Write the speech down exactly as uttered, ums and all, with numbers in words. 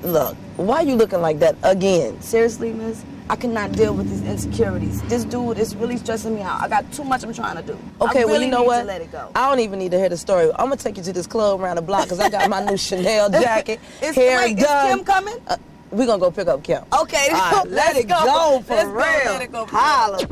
Look, why you looking like that again? Seriously, miss, I cannot deal with these insecurities. This dude is really stressing me out. I got too much I'm trying to do. Okay, I really well, you know need what? To let it go. I don't even need to hear the story. I'm gonna take you to this club around the block because I got my new Chanel jacket, is, hair wait, done. Is Kim coming? Uh, we gonna go pick up Kim. Okay, All right, let let's it go, go for let's real. Go, let it go for Holla. real.